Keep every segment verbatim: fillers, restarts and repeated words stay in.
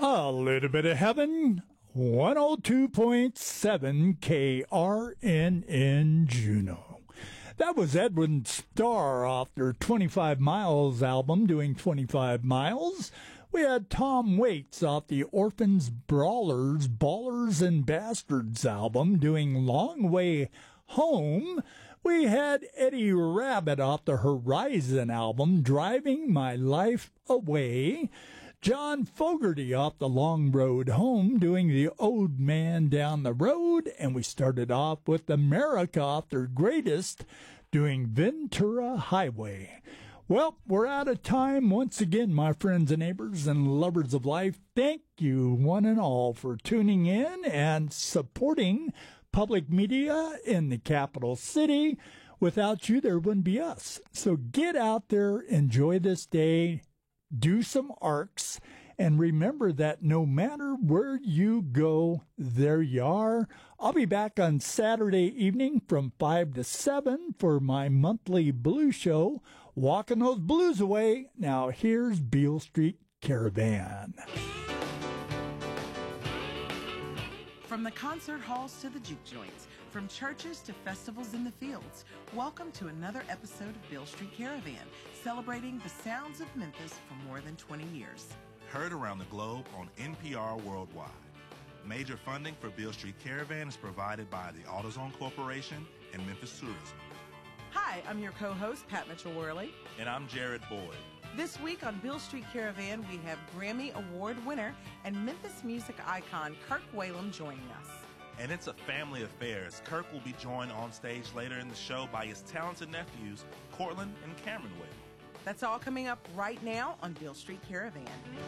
A little bit of heaven, one oh two point seven K R N N Juneau. That was Edwin Starr off their twenty-five miles album, doing twenty-five miles. We had Tom Waits off the Orphans, Brawlers, Ballers, and Bastards album, doing Long Way Home. We had Eddie Rabbitt off the Horizon album, Driving My Life Away. John Fogerty off the Long Road Home, doing The Old Man Down the Road. And we started off with America off their Greatest, doing Ventura Highway. Well, we're out of time once again, my friends and neighbors and lovers of life. Thank you, one and all, for tuning in and supporting public media in the capital city. Without you, there wouldn't be us. So get out there, enjoy this day, do some arcs, and remember that no matter where you go, there you are. I'll be back on Saturday evening from five to seven for my monthly blues show, Walking Those Blues Away. Now here's Beale Street Caravan. From the concert halls to the juke joints, from churches to festivals in the fields, welcome to another episode of Beale Street Caravan, celebrating the sounds of Memphis for more than twenty years. Heard around the globe on N P R Worldwide. Major funding for Beale Street Caravan is provided by the AutoZone Corporation and Memphis Tourism. Hi, I'm your co-host, Pat Mitchell-Worley. And I'm Jared Boyd. This week on Beale Street Caravan, we have Grammy Award winner and Memphis music icon Kirk Whalum joining us. And it's a family affair, as Kirk will be joined on stage later in the show by his talented nephews, Cortland and Cameron Whalum. That's all coming up right now on Beale Street Caravan.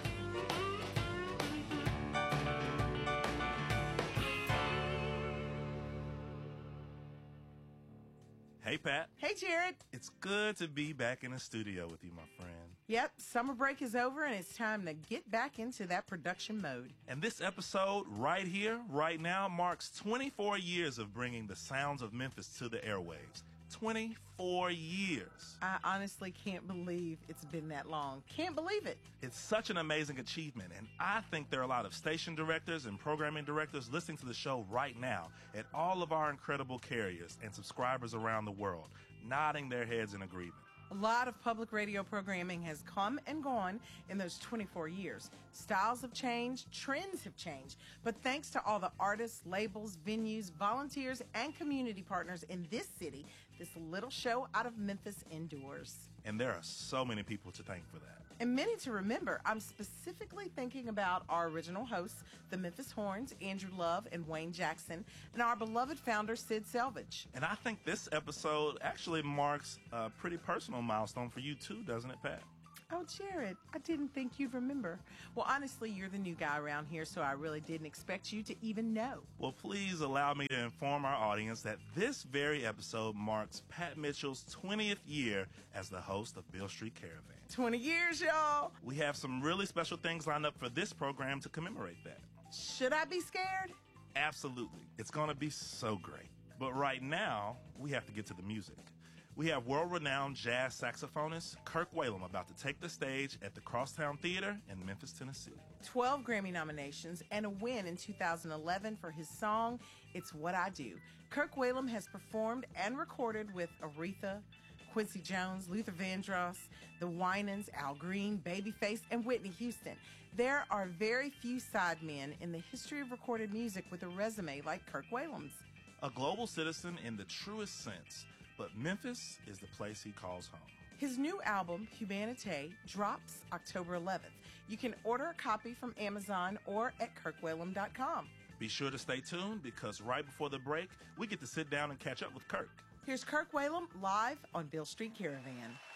Hey, Pat. Hey, Jared. It's good to be back in the studio with you, my friend. Yep, summer break is over and it's time to get back into that production mode. And this episode right here, right now, marks twenty-four years of bringing the sounds of Memphis to the airwaves. twenty-four years. I honestly can't believe it's been that long. Can't believe it. It's such an amazing achievement, and I think there are a lot of station directors and programming directors listening to the show right now at all of our incredible carriers and subscribers around the world, nodding their heads in agreement. A lot of public radio programming has come and gone in those twenty-four years. Styles have changed, trends have changed, but thanks to all the artists, labels, venues, volunteers, and community partners in this city, this little show out of Memphis endures. And there are so many people to thank for that. And many to remember. I'm specifically thinking about our original hosts, the Memphis Horns, Andrew Love and Wayne Jackson, and our beloved founder, Sid Selvage. And I think this episode actually marks a pretty personal milestone for you too, doesn't it, Pat? Oh, Jared, I didn't think you'd remember. Well, honestly, you're the new guy around here, so I really didn't expect you to even know. Well, please allow me to inform our audience that this very episode marks Pat Mitchell's twentieth year as the host of Beale Street Caravan. twenty years, y'all! We have some really special things lined up for this program to commemorate that. Should I be scared? Absolutely. It's going to be so great. But right now, we have to get to the music. We have world-renowned jazz saxophonist Kirk Whalum about to take the stage at the Crosstown Theater in Memphis, Tennessee. twelve Grammy nominations and a win in two thousand eleven for his song, It's What I Do. Kirk Whalum has performed and recorded with Aretha, Quincy Jones, Luther Vandross, the Winans, Al Green, Babyface, and Whitney Houston. There are very few sidemen in the history of recorded music with a resume like Kirk Whalum's. A global citizen in the truest sense, but Memphis is the place he calls home. His new album, Humanité, drops October eleventh. You can order a copy from Amazon or at kirk whalum dot com. Be sure to stay tuned, because right before the break, we get to sit down and catch up with Kirk. Here's Kirk Whalum live on Beale Street Caravan.